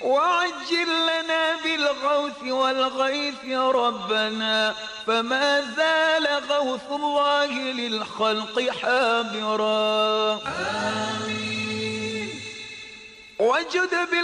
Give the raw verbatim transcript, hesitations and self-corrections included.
وعجل لنا بالغوث والغيث يا ربنا، فما زال غوث الله للخلق حابرا. آمين. وجد